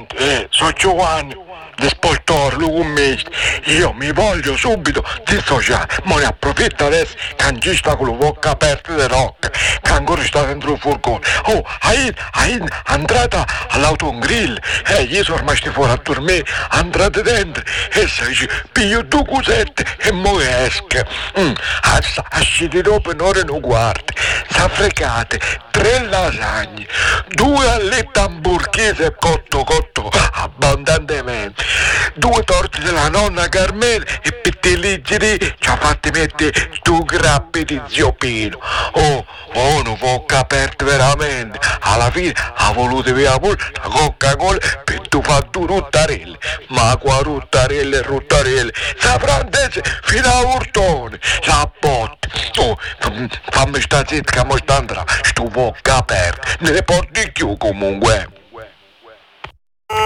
Senti, so Giovanni, l'esportore, commesso. Io mi voglio subito dissociare, ma ne approfitto adesso che non ci sta con la bocca aperta di rocca, che ancora sta dentro il furgone. Oh, hai entrata all'autogrill, io sono rimasto fuori a dormire, entrate dentro, e si dice, piglio due cosette e mo esco. Asciti dopo un'ora e un quarto, s'affrecate, 3 lasagne, 2 allette hamburghese cotto abbondantemente, 2 torte della nonna Carmela e pettiligeri ci ha fatti mettere 2 grappi di zio Pino. Oh, non bocca aperta veramente. Alla fine ha voluto via pure la Coca-Cola per tu fare 2 ruttarelle. Ma qua ruttarelle, sa francese fino a urtone, sa botte. Oh, fammi sta zitta che mo sta andrà, sto bocca aperta, ne porti più comunque.